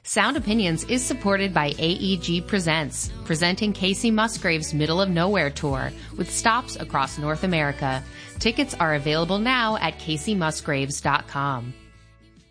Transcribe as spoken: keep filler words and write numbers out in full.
Sound Opinions is supported by A E G Presents, presenting Casey Musgrave's Middle of Nowhere Tour with stops across North America. Tickets are available now at casey musgraves dot com.